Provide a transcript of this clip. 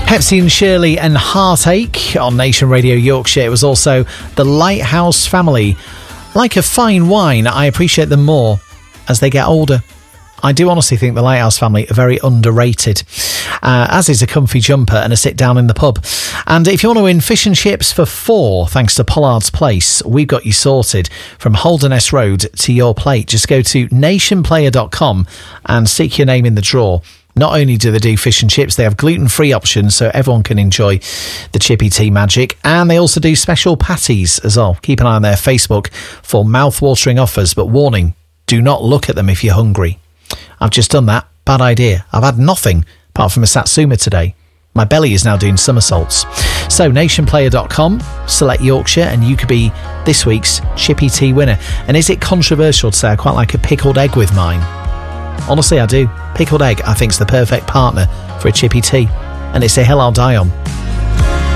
Pepsi and Shirley and Heartache on Nation Radio Yorkshire. It was also the Lighthouse Family. Like a fine wine, I appreciate them more as they get older. I do honestly think the Lighthouse Family are very underrated, as is a comfy jumper and a sit down in the pub. And if you want to win fish and chips for 4, thanks to Pollard's Place, we've got you sorted from Holderness Road to your plate. Just go to nationplayer.com and stick your name in the draw. Not only do they do fish and chips, they have gluten-free options so everyone can enjoy the Chippy Tea magic. And they also do special patties as well. Keep an eye on their Facebook for mouth-watering offers. But warning, do not look at them if you're hungry. I've just done that. Bad idea. I've had nothing apart from a Satsuma today. My belly is now doing somersaults. So nationplayer.com, select Yorkshire, and you could be this week's Chippy Tea winner. And is it controversial to say I quite like a pickled egg with mine? Honestly, I do. Pickled egg, I think, is the perfect partner for a chippy tea. And it's a hill I'll die on.